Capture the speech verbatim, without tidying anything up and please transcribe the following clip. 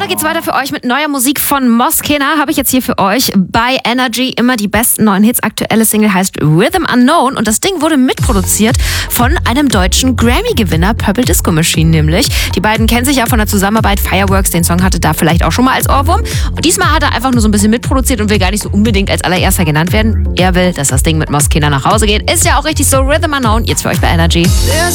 Aber geht's weiter für euch mit neuer Musik von Moskena. Habe ich jetzt hier für euch bei Energy immer die besten neuen Hits. Aktuelle Single heißt Rhythm Unknown und das Ding wurde mitproduziert von einem deutschen Grammy-Gewinner, Purple Disco Machine nämlich. Die beiden kennen sich ja von der Zusammenarbeit. Fireworks, den Song hatte da vielleicht auch schon mal als Ohrwurm. Und diesmal hat er einfach nur so ein bisschen mitproduziert und will gar nicht so unbedingt als allererster genannt werden. Er will, dass das Ding mit Moskena nach Hause geht. Ist ja auch richtig so. Rhythm Unknown, jetzt für euch bei Energy. There's